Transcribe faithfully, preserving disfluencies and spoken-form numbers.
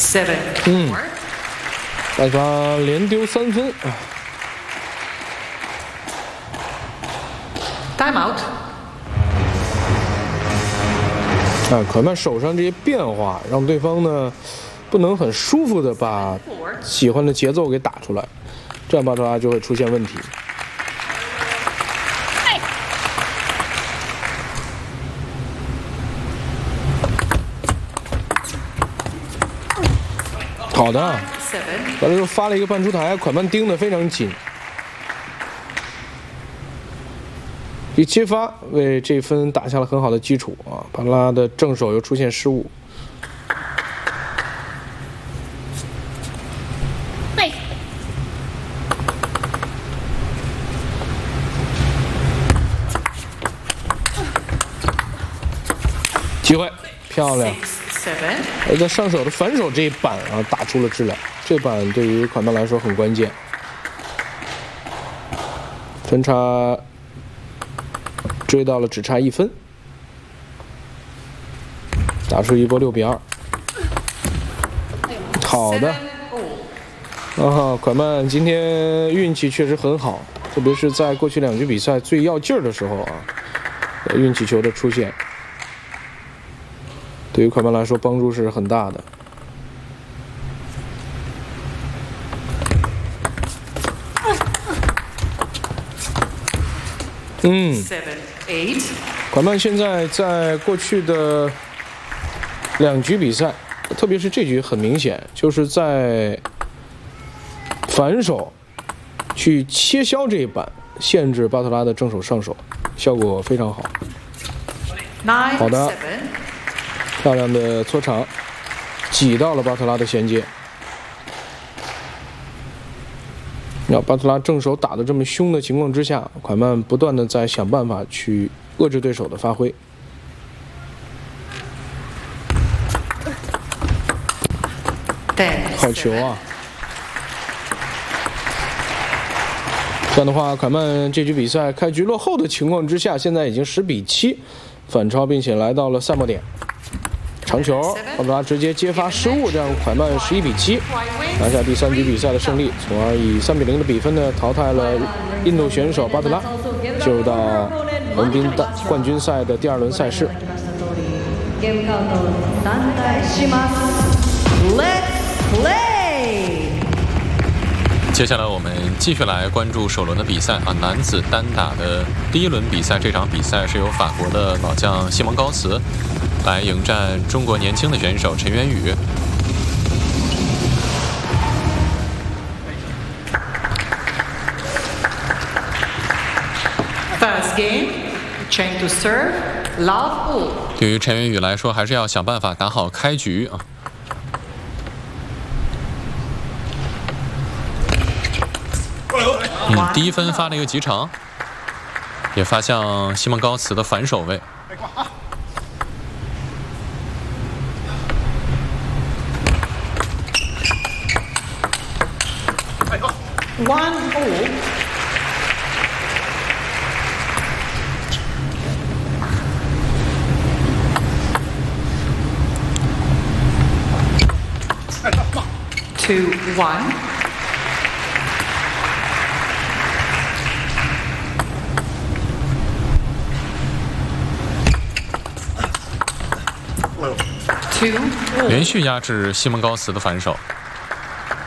嗯，巴特拉连丢三分。 Time out。 啊，可曼手上这些变化，让对方呢不能很舒服的把喜欢的节奏给打出来，这样巴特拉就会出现问题。好的，巴特拉发了一个半出台，款曼盯得非常紧。一接发为这分打下了很好的基础啊！巴特拉的正手又出现失误。机会，漂亮！而在上手的反手这一板啊，打出了质量。这板对于款曼来说很关键。分差追到了只差一分，打出一波六比二。好的，啊，款曼今天运气确实很好，特别是在过去两局比赛最要劲儿的时候啊，运气球的出现，对于款曼来说帮助是很大的。嗯，款曼现在在过去的两局比赛，特别是这局很明显，就是在反手去切削这一板，限制巴特拉的正手上手，效果非常好。好的，漂亮的搓长，挤到了巴特拉的衔接。要巴特拉正手打得这么凶的情况之下，款曼不断的在想办法去遏制对手的发挥。好球啊！这样的话，款曼这局比赛开局落后的情况之下，现在已经十比七，反超，并且来到了赛末点。长球，巴特拉直接接发失误，让款曼十一比七拿下第三局比赛的胜利，从而以三比零的比分呢淘汰了印度选手巴特拉，进入到横滨大冠军赛的第二轮赛事。 接下来我们继续来关注首轮的比赛啊，男子单打的第一轮比赛，这场比赛是由法国的老将西蒙高茨来迎战中国年轻的选手陈元宇。 First game, change to serve, love all. 对于陈元宇来说，还是要想办法打好开局啊。嗯，第一分发了一个极长，也发向西蒙高茨的反手位。 One all. Two one. Two all. 连续压制西蒙高茨的反手。